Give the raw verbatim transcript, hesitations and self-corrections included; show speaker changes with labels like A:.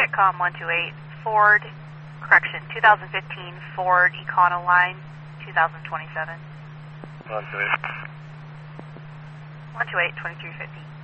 A: Vitacom one two eight, Ford, correction, two thousand fifteen Ford Econoline, two thousand twenty-seven.
B: one two eight.
A: one two eight, twenty-three fifty.